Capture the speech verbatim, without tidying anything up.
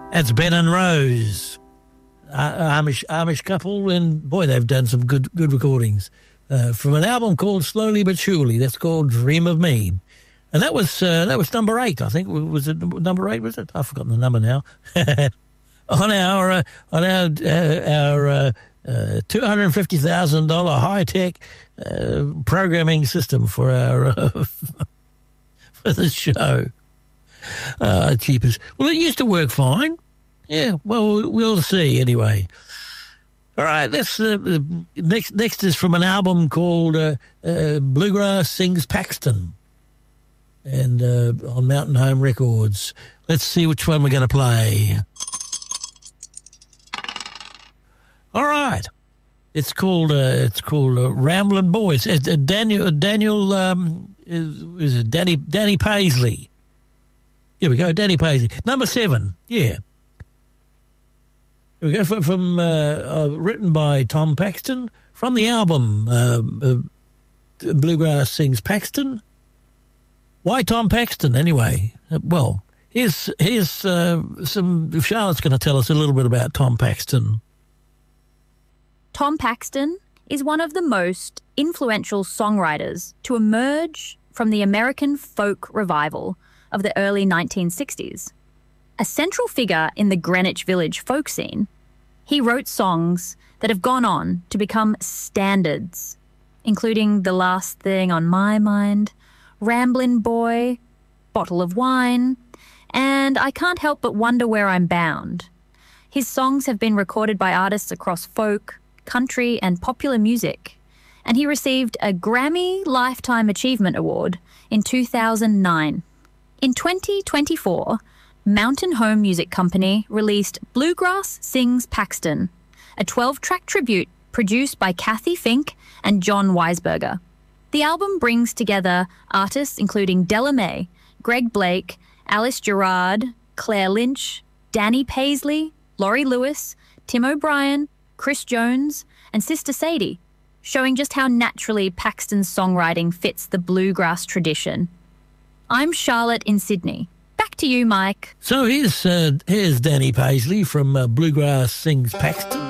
That's Ben and Rose, uh, Amish Amish couple, and boy, they've done some good good recordings uh, from an album called Slowly But Surely. That's called Dream of Me, and that was uh, that was number eight, I think. Was it number eight? Was it? I've forgotten the number now. on our uh, on our uh, our uh, uh, two hundred fifty thousand dollar high tech uh, programming system for our uh, for the show. Uh, cheapest. Well, it used to work fine. Yeah, well, we'll see anyway. All right, let's, uh, next next is from an album called uh, uh, Bluegrass Sings Paxton, and uh, on Mountain Home Records. Let's see which one we're going to play. All right, it's called uh, it's called uh, Ramblin' Boys. It's, uh, Daniel Daniel um, is, is it Danny Danny Paisley? Here we go, Danny Paisley, number seven. Yeah. Here we go, from, from uh, uh, written by Tom Paxton, from the album uh, uh, Bluegrass Sings Paxton. Why Tom Paxton, anyway? Uh, well, here's, here's uh, some... Charlotte's going to tell us a little bit about Tom Paxton. Tom Paxton is one of the most influential songwriters to emerge from the American folk revival of the early nineteen sixties. A central figure in the Greenwich Village folk scene, he wrote songs that have gone on to become standards, including The Last Thing on My Mind, Ramblin' Boy, Bottle of Wine, and I Can't Help But Wonder Where I'm Bound. His songs have been recorded by artists across folk, country, and popular music, and he received a Grammy Lifetime Achievement Award in two thousand nine. In twenty twenty-four, Mountain Home Music Company released Bluegrass Sings Paxton, a twelve-track tribute produced by Kathy Fink and John Weisberger. The album brings together artists including Della Mae, Greg Blake, Alice Gerard, Claire Lynch, Danny Paisley, Laurie Lewis, Tim O'Brien, Chris Jones, and Sister Sadie, showing just how naturally Paxton's songwriting fits the bluegrass tradition. I'm Charlotte in Sydney. Back to you, Mike. So here's uh, here's Danny Paisley from uh, Bluegrass Sings Paxton.